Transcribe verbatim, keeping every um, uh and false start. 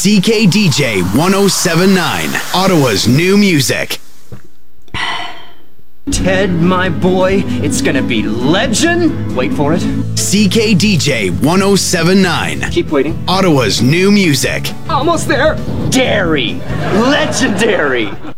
C K D J one oh seven point nine, Ottawa's new music. Ted, my boy, it's gonna be legend. Wait for it. C K D J one oh seven point nine, Keep waiting. Ottawa's new music. Almost there. Dairy. Legendary.